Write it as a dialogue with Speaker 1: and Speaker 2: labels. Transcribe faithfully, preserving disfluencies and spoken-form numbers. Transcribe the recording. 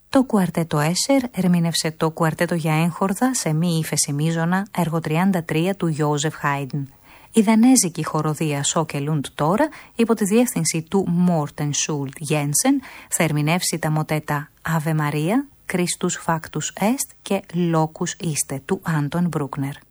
Speaker 1: Το κουαρτέτο Έσσερ ερμήνευσε το κουαρτέτο για έγχορδα σε μη ύφεση μείζωνα, έργο τριάντα τρία του Γιόζεφ Χάιντν. Η δανέζικη χοροδία Σόκελουντ τώρα, υπό τη διεύθυνση του Μόρτεν Σούλτ Γένσεν, θα ερμηνεύσει τα μοτέτα Αβε Μαρία, Christus Factus Est και Locus Iste του Άντων Μπρούκνερ.